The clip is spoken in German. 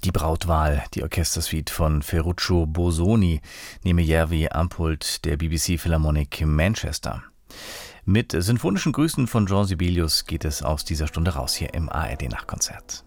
Die Brautwahl, die Orchestersuite von Ferruccio Bosoni, neben Järvi am Pult der BBC Philharmonic Manchester. Mit sinfonischen Grüßen von Jean Sibelius geht es aus dieser Stunde raus hier im ARD Nachtkonzert.